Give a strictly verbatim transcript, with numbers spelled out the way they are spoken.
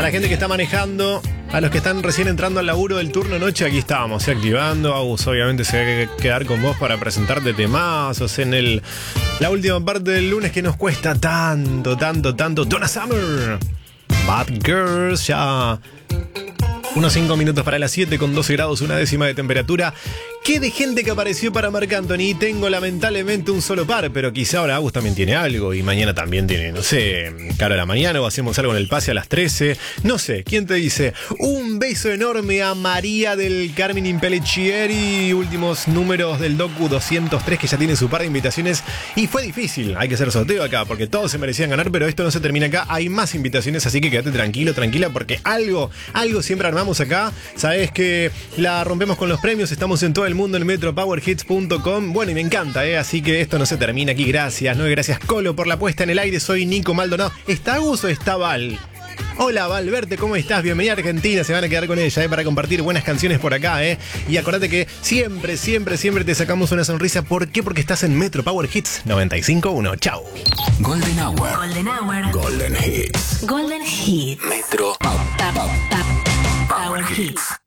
la gente que está manejando, a los que están recién entrando al laburo del turno noche, aquí estábamos, ¿eh? Activando. Agus obviamente se va a quedar con vos para presentarte temazos en el, la última parte del lunes que nos cuesta tanto, tanto, tanto. Donna Summer, Bad Girls, ya unos cinco minutos para las siete con doce grados, una décima de temperatura. Qué de gente que apareció para Marc Anthony. Tengo lamentablemente un solo par, pero quizá ahora Agus también tiene algo y mañana también tiene, no sé, cara a la mañana o hacemos algo en el pase a las trece. No sé, ¿quién te dice? Un beso enorme a María del Carmen Impellichieri, últimos números del docu doscientos tres, que ya tiene su par de invitaciones y fue difícil. Hay que hacer sorteo acá porque todos se merecían ganar, pero esto no se termina acá. Hay más invitaciones, así que quédate tranquilo, tranquila, porque algo, algo siempre armamos acá. Sabés que la rompemos con los premios, estamos en todo el mundo en metro power hits punto com. Bueno, y me encanta, ¿eh? Así que esto no se termina aquí. Gracias, ¿no? Gracias, Colo, por la puesta en el aire. Soy Nico Maldonado. ¿Está Agus o está Val? Hola, Valverde, ¿cómo estás? Bienvenida a Argentina. Se van a quedar con ella, ¿eh? Para compartir buenas canciones por acá, ¿eh? Y acordate que siempre, siempre, siempre te sacamos una sonrisa. ¿Por qué? Porque estás en Metro Power Hits noventa y cinco punto uno. Chau. Golden Hour. Golden Hour. Golden Hits. Golden Hits. Metro Power Hits.